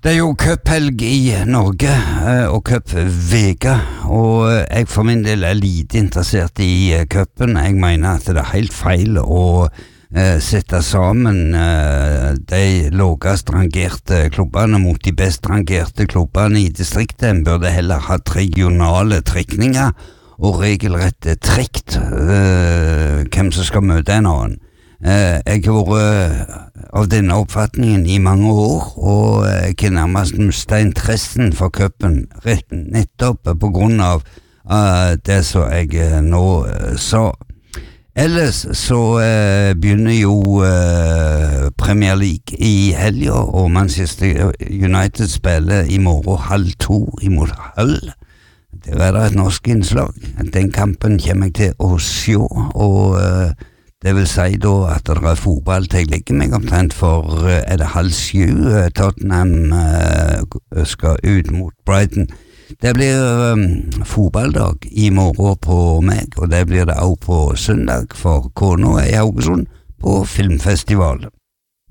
Det jo cuphelg i Norge, og cupveka, og jeg for min del lite interessert i cupen. Jeg mener at det helt feil å sette sammen de lavest rangerte klubbene mot de best rangerte klubbene i distriktet. En burde heller ha regionale trekninger og regelrett trekt hvem som skal møte en annen. Jeg har vært av denne oppfatningen i mange år, og jeg har nærmest mistet interessen for cupen nettopp på grunn av det som jeg nå sa. Ellers så begynner jo Premier League i helga, og Manchester United spiller i morgen 1:30 imot Hull. Det er et norsk innslag. Den kampen kommer jeg til å se, og det vil si da at det er fotball til jeg legger meg omtrent, for det 6:30 Tottenham skal ut mot Brighton. Det blir fotballdag i morgen på meg, og det blir det også på søndag, for kona i Haugesund på filmfestival.